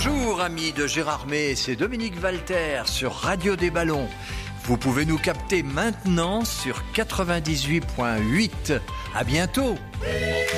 Bonjour amis de Gérard May, c'est Dominique Walter sur Radio des Ballons. Vous pouvez nous capter maintenant sur 98.8. À bientôt.